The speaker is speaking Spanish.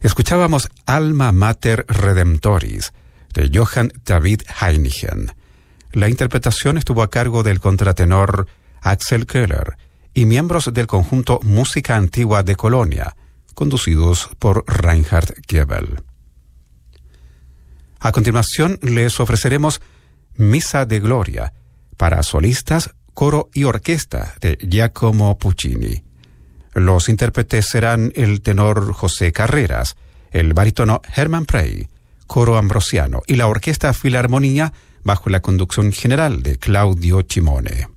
Escuchábamos Alma Mater Redemptoris, de Johann David Heinichen. La interpretación estuvo a cargo del contratenor Axel Köhler y miembros del conjunto Música Antigua de Colonia, conducidos por Reinhard Goebel. A continuación les ofreceremos Misa de Gloria para solistas, coro y orquesta de Giacomo Puccini. Los intérpretes serán el tenor José Carreras, el barítono Hermann Prey, coro ambrosiano y la Orquesta Filarmonía bajo la conducción general de Claudio Cimone.